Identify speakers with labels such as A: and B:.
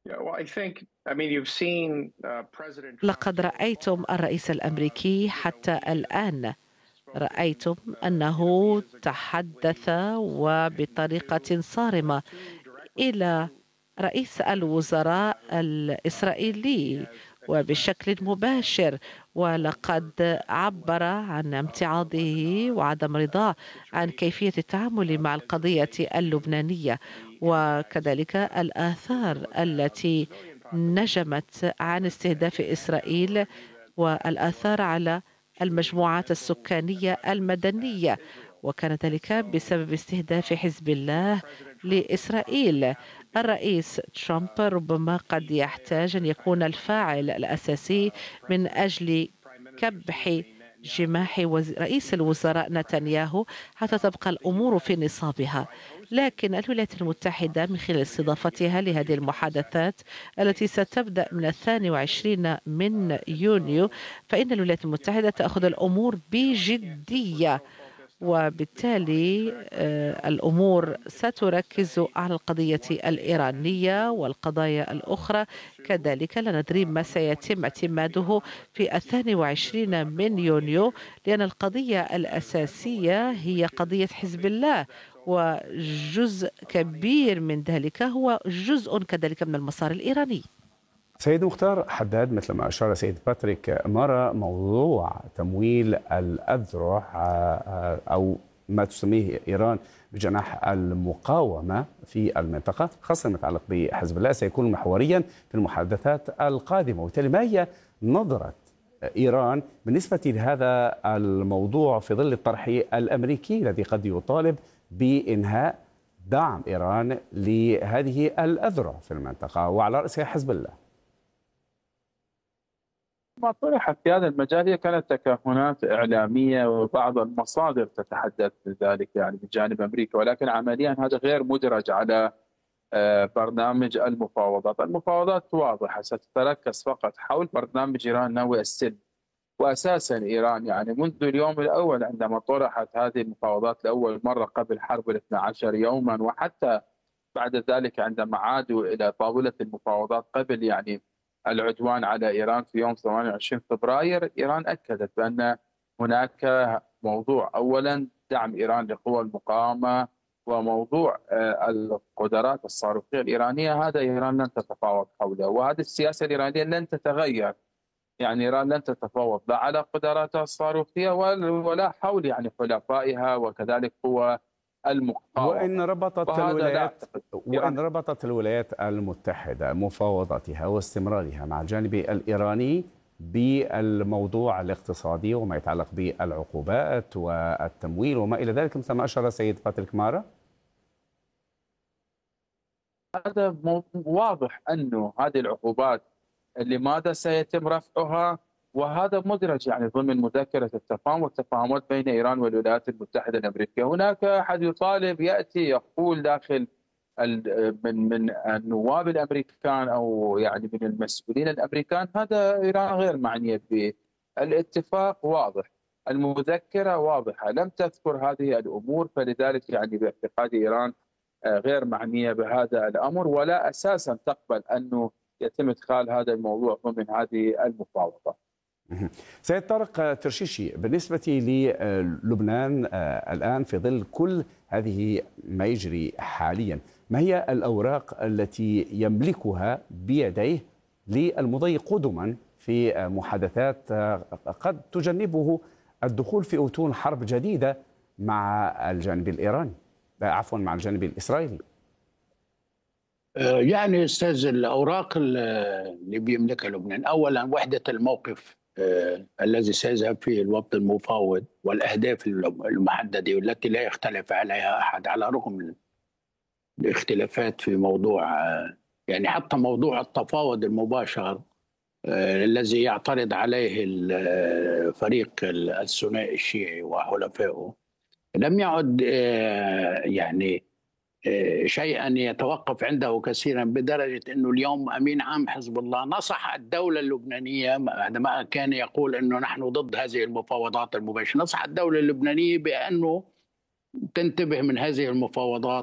A: لقد رأيتم الرئيس الأمريكي حتى الآن، رأيتم أنه تحدث وبطريقة صارمة إلى رئيس الوزراء الإسرائيلي وبشكل مباشر، ولقد عبر عن امتعاضه وعدم رضاه عن كيفية التعامل مع القضية اللبنانية، وكذلك الآثار التي نجمت عن استهداف إسرائيل والآثار على المجموعات السكانية المدنية، وكان ذلك بسبب استهداف حزب الله لإسرائيل. الرئيس ترامب ربما قد يحتاج أن يكون الفاعل الأساسي من أجل كبح جماح رئيس الوزراء نتنياهو حتى تبقى الأمور في نصابها. لكن الولايات المتحدة من خلال استضافتها لهذه المحادثات التي ستبدأ من 22 من يونيو، فإن الولايات المتحدة تأخذ الأمور بجدية، وبالتالي الأمور ستركز على القضية الإيرانية والقضايا الأخرى كذلك. لا ندري ما سيتم اعتماده في 22 من يونيو، لأن القضية الأساسية هي قضية حزب الله، وجزء كبير من ذلك هو جزء كذلك من المسار الإيراني.
B: سيد مختار حداد، مثل ما أشار سيد باتريك مارا، موضوع تمويل الأذرع أو ما تسميه إيران بجناح المقاومة في المنطقة، خاصة ما يتعلق بحزب الله، سيكون محوريا في المحادثات القادمة. وبالتالي ما هي نظرة إيران بالنسبة لهذا الموضوع في ظل الطرح الأمريكي الذي قد يطالب بإنهاء دعم إيران لهذه الأذرع في المنطقة وعلى رأسها حزب الله؟
C: ما طرح في هذا المجال هي كانت تكهنات إعلامية، وبعض المصادر تتحدث بذلك يعني بجانب أمريكا، ولكن عمليا هذا غير مدرج على برنامج المفاوضات. المفاوضات واضحة ستتركز فقط حول برنامج إيران نووي السلم. وأساسا إيران يعني منذ اليوم الأول عندما طرحت هذه المفاوضات لأول مرة قبل حرب 12 يوما، وحتى بعد ذلك عندما عادوا إلى طاولة المفاوضات قبل يعني العدوان على إيران في يوم 28 فبراير، إيران أكدت بأن هناك موضوع أولا دعم إيران لقوى المقاومة، وموضوع القدرات الصاروخية الإيرانية هذا إيران لن تتفاوض حوله، وهذه السياسة الإيرانية لن تتغير. يعني إيران لن تتفاوض لا على قدراتها الصاروخية ولا حول يعني حلفائها وكذلك قوى المقاومة.
B: وإن ربطت الولايات المتحدة مفاوضاتها واستمرارها مع الجانب الإيراني بالموضوع الاقتصادي وما يتعلق بالعقوبات والتمويل وما إلى ذلك، مثل ما أشار سيد باتريك مارا،
C: هذا واضح أنه هذه العقوبات لماذا سيتم رفعها، وهذا مدرج يعني ضمن مذكرة التفاهم والتفاهمات بين إيران والولايات المتحدة الأمريكية. هناك أحد يطالب يأتي يقول داخل من النواب الأمريكان أو يعني من المسؤولين الأمريكان هذا إيران غير معنية به. الاتفاق واضح، المذكرة واضحة، لم تذكر هذه الأمور، فلذلك يعني باعتقاد إيران غير معنية بهذا الأمر، ولا أساسا تقبل أنه يتم إدخال هذا الموضوع ضمن هذه المفاوضات.
B: سيد طارق ترشيشي، بالنسبة للبنان الآن في ظل كل هذه ما يجري حاليا، ما هي الأوراق التي يملكها بيديه للمضي قدما في محادثات قد تجنبه الدخول في أتون حرب جديدة مع الجانب الإيراني، عفوا مع الجانب الإسرائيلي؟
D: يعني استاذ، الاوراق اللي بيملكها لبنان، اولا وحده الموقف الذي سيذهب فيه الوفد المفاوض، والاهداف المحدده والتي لا يختلف عليها احد، على الرغم الاختلافات في موضوع يعني حتى موضوع التفاوض المباشر الذي يعترض عليه الفريق الثنائي الشيعي وحلفائه، لم يعد يعني شيئا يتوقف عنده كثيرا، بدرجة أنه اليوم أمين عام حزب الله نصح الدولة اللبنانية عندما كان يقول أنه نحن ضد هذه المفاوضات المباشرة، نصح الدولة اللبنانية بأنه تنتبه من هذه المفاوضات